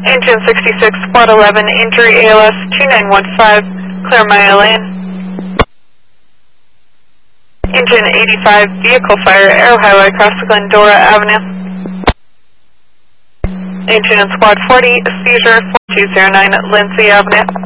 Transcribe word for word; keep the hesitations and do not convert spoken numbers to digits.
Engine sixty-six, squad eleven, injury A L S two nine one five, clear mile lane. Engine eighty-five, vehicle fire, Arrow Highway, across Glendora Avenue. Engine and squad forty, seizure four two zero nine, Lindsay Avenue.